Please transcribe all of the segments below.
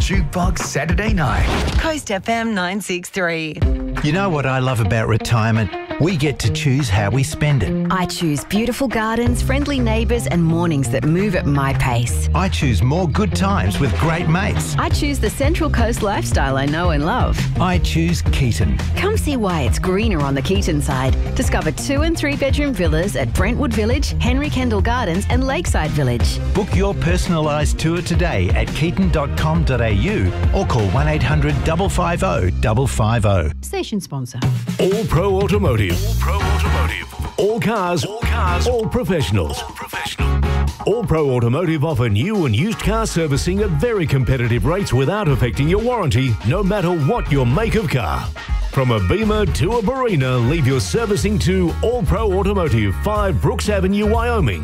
Jukebox Saturday Night. Coast FM 963. You know what I love about retirement? We get to choose how we spend it. I choose beautiful gardens, friendly neighbours and mornings that move at my pace. I choose more good times with great mates. I choose the Central Coast lifestyle I know and love. I choose Keaton. Come see why it's greener on the Keaton side. Discover 2 and 3 bedroom villas at Brentwood Village, Henry Kendall Gardens and Lakeside Village. Book your personalised tour today at keaton.com.au or call 1800 550 550. Station sponsor. All Pro Automotive. All Pro Automotive. All cars. All cars. All professionals. All professional. All Pro Automotive offer new and used car servicing at very competitive rates without affecting your warranty, no matter what your make of car. From a Beamer to a Barina, leave your servicing to All Pro Automotive, 5 Brooks Avenue, Wyoming,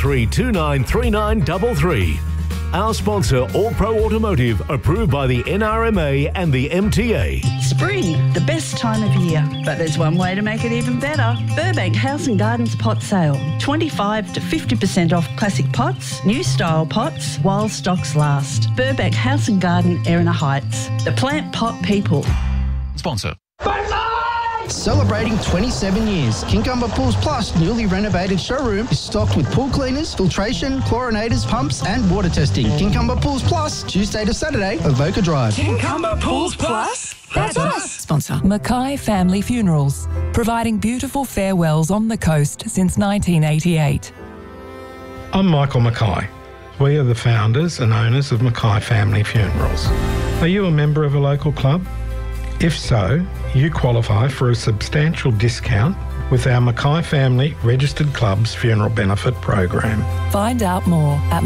43293933. Our sponsor, All Pro Automotive, approved by the NRMA and the MTA. Spring, the best time of year. But there's one way to make it even better. Burbank House and Gardens pot sale. 25 to 50% off classic pots, new style pots, while stocks last. Burbank House and Garden, Erina Heights. The plant pot people. Sponsor. Celebrating 27 years, Kincumber Pools Plus newly renovated showroom is stocked with pool cleaners, filtration, chlorinators, pumps and water testing. Kincumber Pools Plus, Tuesday to Saturday, Avoca Drive. Kincumber Pools Plus? That's us. Sponsor. Mackay Family Funerals, providing beautiful farewells on the coast since 1988. I'm Michael Mackay. We are the founders and owners of Mackay Family Funerals. Are you a member of a local club? If so, you qualify for a substantial discount with our Mackay Family Registered Clubs Funeral Benefit Program. Find out more at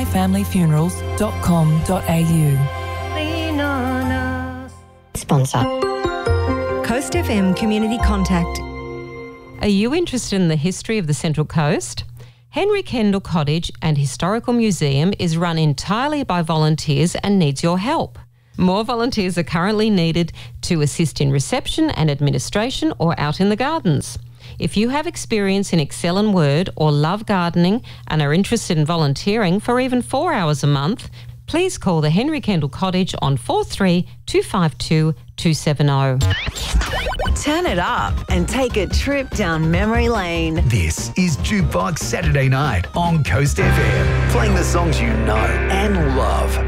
mackayfamilyfunerals.com.au. Sponsor. Coast FM Community Contact. Are you interested in the history of the Central Coast? Henry Kendall Cottage and Historical Museum is run entirely by volunteers and needs your help. More volunteers are currently needed to assist in reception and administration or out in the gardens. If you have experience in Excel and Word or love gardening and are interested in volunteering for even 4 hours a month, please call the Henry Kendall Cottage on 43 252 270. Turn it up and take a trip down memory lane. This is Jukebox Saturday Night on Coast FM. Playing the songs you know and love.